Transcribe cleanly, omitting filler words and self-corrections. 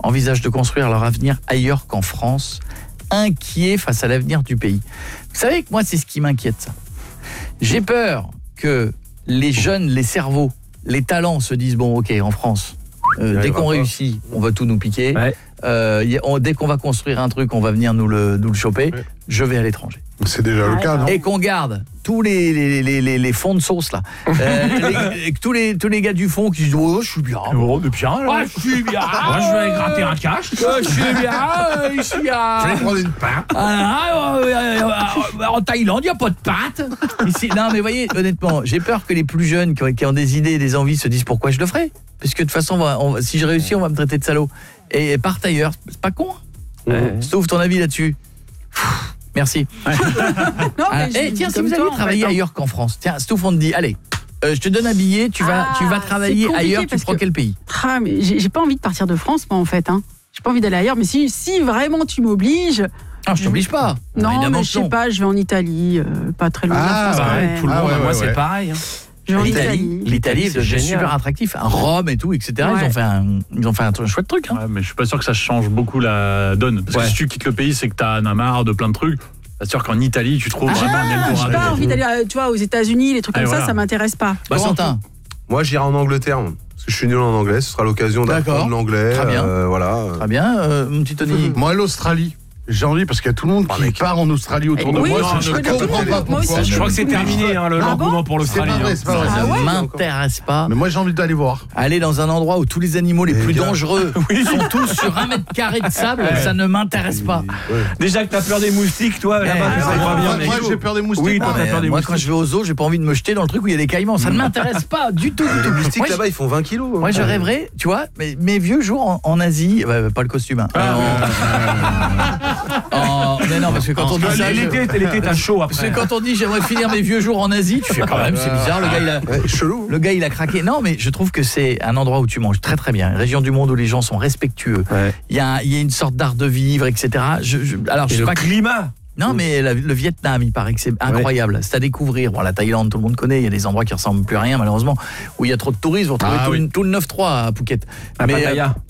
envisagent de construire leur avenir ailleurs qu'en France, inquiets face à l'avenir du pays. Vous savez que moi, c'est ce qui m'inquiète, ça. J'ai peur que les jeunes, les cerveaux, les talents se disent, bon, ok, en France, dès qu'on réussit, on va tout nous piquer. Ouais. Dès qu'on va construire un truc, on va venir nous le choper. Ouais. Je vais à l'étranger. C'est déjà le cas, non? Et qu'on garde tous les fonds de sauce là, tous les gars du fond qui disent oh je suis bien, je suis bien, moi je vais gratter un cash, je suis bien ici à. Je vais prendre une pinte. En Thaïlande il y a pas de pinte. Ici, non mais voyez honnêtement, j'ai peur que les plus jeunes qui ont des idées, des envies se disent pourquoi je le ferai, parce que de toute façon si je réussis on va me traiter de salaud et partent ailleurs, c'est pas con. Sauf ton avis là-dessus. Merci. Tiens, si vous aviez travaillé ailleurs qu'en France, tiens, Stouff, on te dit, allez, je te donne un billet, tu vas travailler ailleurs, tu prends quel pays? Mais j'ai pas envie de partir de France, moi, en fait. Hein. J'ai pas envie d'aller ailleurs, mais si vraiment tu m'obliges... Ah, je t'oblige pas. Non, mais je sais pas, je vais en Italie, pas très loin de la France. Tout le monde, moi, c'est pareil. L'Italie, c'est super attractif. Rome et tout, etc. Ouais. Ils ont fait un chouette truc. Hein. Ouais, mais je suis pas sûr que ça change beaucoup la donne. Parce que si tu quittes le pays, c'est que t'en as marre de plein de trucs. C'est sûr qu'en Italie, tu trouves vraiment un Eldorado. J'ai pas envie d'aller, tu vois, aux États-Unis, les trucs comme ça m'intéresse pas. Valentin. Moi, j'irai en Angleterre. Parce que je suis nul en anglais. Ce sera l'occasion d'apprendre l'anglais. Très bien. Voilà. Très bien. Mon petit Tony. Moi, l'Australie. J'ai envie parce qu'il y a tout le monde qui part en Australie autour de moi. Je crois que c'est terminé l'engouement pour l'Australie. Ça ne m'intéresse pas. Mais moi j'ai envie d'aller voir. Aller dans un endroit où tous les animaux les plus dangereux sont tous sur 1 mètre carré de sable, ça ne m'intéresse pas. Déjà que t'as peur des moustiques, toi, là-bas. Moi j'ai peur des moustiques. Oui, moi quand je vais au zoo, j'ai pas envie de me jeter dans le truc où il y a des caïmans. Ça ne m'intéresse pas du tout. Les moustiques là-bas, ils font 20 kilos. Moi je rêverais, tu vois, mes vieux jours en Asie, pas le costume. Mais non, parce que quand on dit ça, l'été t'as chaud après. Parce que quand on dit j'aimerais finir mes vieux jours en Asie, tu fais quand même, c'est bizarre, le gars il a craqué. Non, mais je trouve que c'est un endroit où tu manges très très bien, une région du monde où les gens sont respectueux. Il y a une sorte d'art de vivre, etc. Alors je sais pas climat. Non, mais le Vietnam, il paraît que c'est incroyable. C'est à découvrir. Bon, la Thaïlande, tout le monde connaît. Il y a des endroits qui ressemblent plus à rien, malheureusement, où il y a trop de touristes. Vous retrouvez tout le 9-3 à Phuket. Mais